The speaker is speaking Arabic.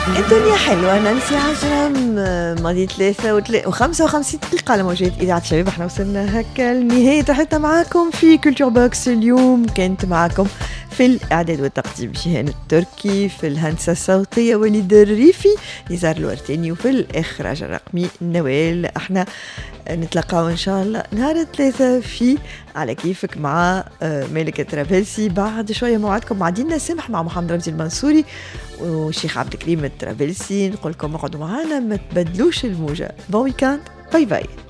الدنيا حلوة نانسي عجرم. ماضي 55 دقيقة على موجات إذاعة الشباب. احنا وصلنا هكا لنهاية رحلتنا معاكم في كولتور بوكس. اليوم كانت معاكم في الإعداد والتقديم جيهان التركي، في الهندسة الصوتية وليد الريفي، نزار الورتاني، وفي الإخراج الرقمي نوال. احنا نتلقاو إن شاء الله نهار الثلاثاء في على كيفك مع مالك الترابلسي. بعد شوية موعدكم مع دينا سمح مع محمد رمزي المنصوري والشيخ عبد الكريم الترابلسي. نقول لكم اقعدوا معنا ما تبدلوش الموجة. بون ويكاند، باي باي.